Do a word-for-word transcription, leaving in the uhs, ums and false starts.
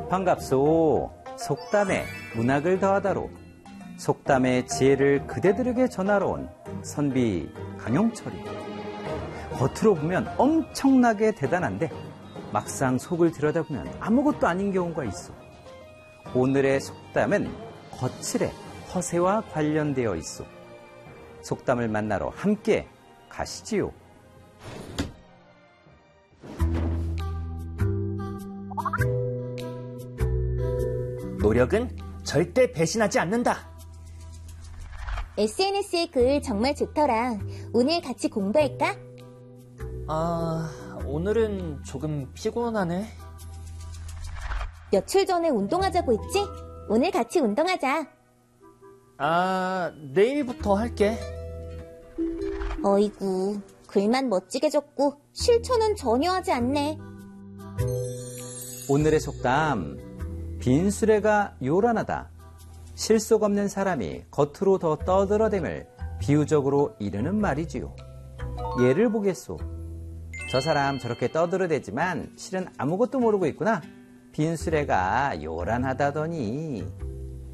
반갑소. 속담에 문학을 더하다로 속담의 지혜를 그대들에게 전하러 온 선비 강용철이. 겉으로 보면 엄청나게 대단한데 막상 속을 들여다보면 아무것도 아닌 경우가 있어. 오늘의 속담은 거칠의 허세와 관련되어 있어. 속담을 만나러 함께 가시지요. 노력은 절대 배신하지 않는다. 에스엔에스의 글 정말 좋더라. 오늘 같이 공부할까? 아, 오늘은 조금 피곤하네. 며칠 전에 운동하자고 했지? 오늘 같이 운동하자. 아, 내일부터 할게. 어이구, 글만 멋지게 적고 실천은 전혀 하지 않네. 오늘의 속담. 빈수레가 요란하다. 실속 없는 사람이 겉으로 더 떠들어댐을 비유적으로 이르는 말이지요. 예를 보겠소. 저 사람 저렇게 떠들어대지만 실은 아무것도 모르고 있구나. 빈수레가 요란하다더니.